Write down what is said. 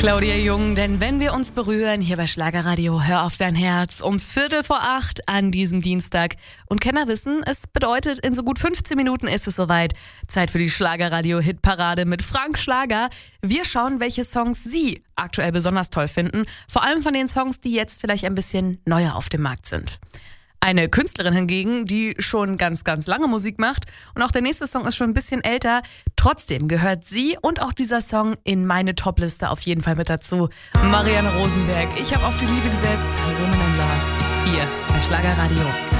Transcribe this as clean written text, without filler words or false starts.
Claudia Jung, denn wenn wir uns berühren, hier bei Schlagerradio, hör auf dein Herz, um 7:45 an diesem Dienstag. Und Kenner wissen, es bedeutet, in so gut 15 Minuten ist es soweit. Zeit für die Schlagerradio-Hitparade mit Frank Schlager. Wir schauen, welche Songs Sie aktuell besonders toll finden. Vor allem von den Songs, die jetzt vielleicht ein bisschen neuer auf dem Markt sind. Eine Künstlerin hingegen, die schon ganz, ganz lange Musik macht und auch der nächste Song ist schon ein bisschen älter. Trotzdem gehört sie und auch dieser Song in meine Topliste auf jeden Fall mit dazu. Marianne Rosenberg, ich habe auf die Liebe gesetzt. Woman in Love. Hier bei Schlagerradio.